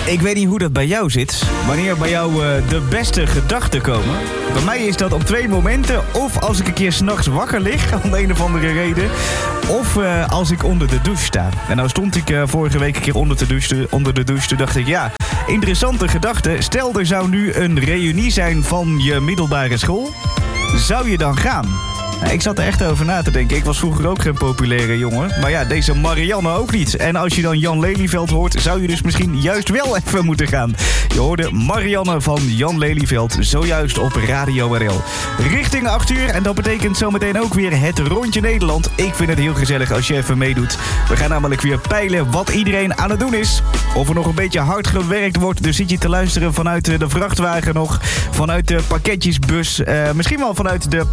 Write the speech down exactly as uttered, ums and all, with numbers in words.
Ik weet niet hoe dat bij jou zit. Wanneer bij jou uh, de beste gedachten komen. Bij mij is dat op twee momenten. Of als ik een keer 's nachts wakker lig, om een of andere reden. Of uh, als ik onder de douche sta. En nou stond ik uh, vorige week een keer onder de douche. Onder de douche. Toen dacht ik, ja, interessante gedachte. Stel, er zou nu een reunie zijn van je middelbare school. Zou je dan gaan? Ik zat er echt over na te denken. Ik was vroeger ook geen populaire jongen. Maar ja, deze Marianne ook niet. En als je dan Jan Lelyveld hoort, zou je dus misschien juist wel even moeten gaan. Je hoorde Marianne van Jan Lelyveld zojuist op Radio R L. Richting acht uur en dat betekent zometeen ook weer het Rondje Nederland. Ik vind het heel gezellig als je even meedoet. We gaan namelijk weer peilen wat iedereen aan het doen is. Of er nog een beetje hard gewerkt wordt. Dus zit je te luisteren vanuit de vrachtwagen nog. Vanuit de pakketjesbus. Uh, misschien wel vanuit de